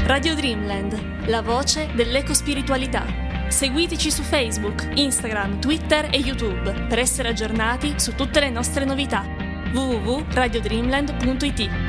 Radio Dreamland, la voce dell'ecospiritualità. Seguiteci su Facebook, Instagram, Twitter e YouTube per essere aggiornati su tutte le nostre novità. www.radiodreamland.it